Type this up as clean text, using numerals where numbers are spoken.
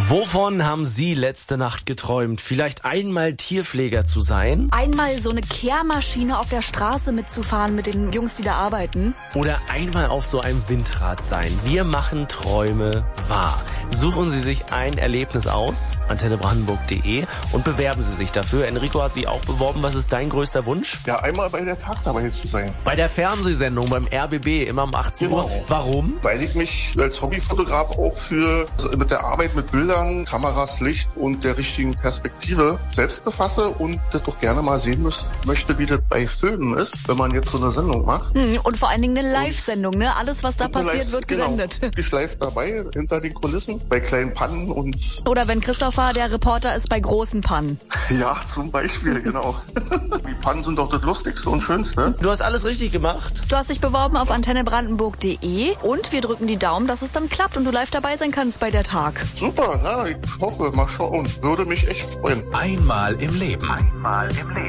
Wovon haben Sie letzte Nacht geträumt? Vielleicht einmal Tierpfleger zu sein? Einmal so eine Kehrmaschine auf der Straße mitzufahren mit den Jungs, die da arbeiten? Oder einmal auf so einem Windrad sein? Wir machen Träume wahr. Suchen Sie sich ein Erlebnis aus, antennebrandenburg.de, und bewerben Sie sich dafür. Enrico hat sich auch beworben. Was ist dein größter Wunsch? Ja, einmal bei der Tag dabei zu sein. Bei der Fernsehsendung, beim RBB, immer um 18 Uhr. Warum? Weil ich mich als Hobbyfotograf auch mit der Arbeit mit Bildern, Kameras, Licht und der richtigen Perspektive selbst befasse und das doch gerne mal sehen möchte, wie das bei Filmen ist, wenn man jetzt so eine Sendung macht. Und vor allen Dingen eine Live-Sendung, ne? Alles, was da passiert, wird gesendet. Genau. Ich live dabei, hinter den Kulissen, bei kleinen Pannen und... Oder wenn Christopher der Reporter ist bei großen Pannen. Ja, zum Beispiel, genau. Die Pannen sind doch das Lustigste und Schönste. Du hast alles richtig gemacht. Du hast dich beworben auf antennebrandenburg.de und wir drücken die Daumen, dass es dann klappt und du live dabei sein kannst bei der Tag. Super, ja, ich hoffe, mal schauen. Würde mich echt freuen. Einmal im Leben.